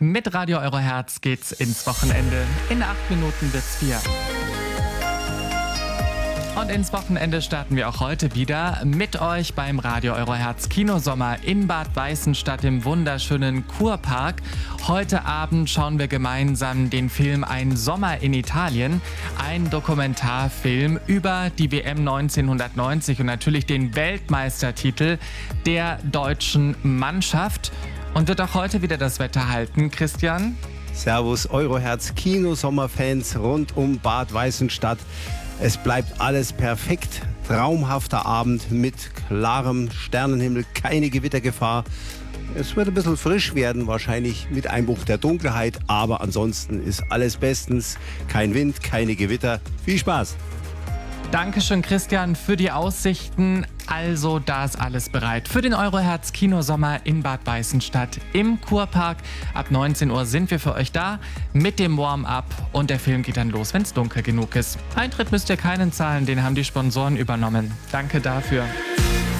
Mit Radio Euroherz geht's ins Wochenende. In 8 Minuten wird's 4. Und ins Wochenende starten wir auch heute wieder mit euch beim Radio Euroherz Kinosommer in Bad Weißenstadt im wunderschönen Kurpark. Heute Abend schauen wir gemeinsam den Film Ein Sommer in Italien, ein Dokumentarfilm über die WM 1990 und natürlich den Weltmeistertitel der deutschen Mannschaft. Und wird auch heute wieder das Wetter halten, Christian? Servus Euroherz Kinosommerfans rund um Bad Weißenstadt. Es bleibt alles perfekt. Traumhafter Abend mit klarem Sternenhimmel, keine Gewittergefahr. Es wird ein bisschen frisch werden, wahrscheinlich mit Einbruch der Dunkelheit, aber ansonsten ist alles bestens. Kein Wind, keine Gewitter. Viel Spaß! Dankeschön, Christian, für die Aussichten. Also, da ist alles bereit für den Euroherz Kinosommer in Bad Weißenstadt im Kurpark. Ab 19 Uhr sind wir für euch da mit dem Warm-up und der Film geht dann los, wenn es dunkel genug ist. Eintritt müsst ihr keinen zahlen, den haben die Sponsoren übernommen. Danke dafür.